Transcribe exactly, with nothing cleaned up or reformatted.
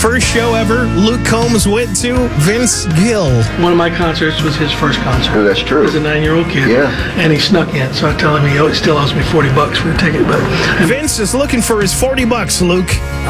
first show ever Luke Combs went to, Vince Gill. One of my concerts was his first concert. Oh, that's true. As a nine-year-old kid. Yeah. And he snuck in, so I tell him he still owes me forty bucks for the ticket. But Vince is looking for his forty bucks, Luke.